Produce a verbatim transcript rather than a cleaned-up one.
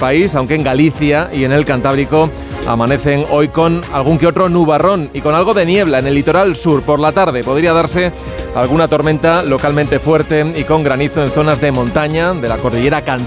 país, aunque en Galicia y en el Cantábrico amanecen hoy con algún que otro nubarrón y con algo de niebla en el litoral sur. Por la tarde podría darse alguna tormenta localmente fuerte y con granizo en zonas de montaña de la cordillera Cantábrica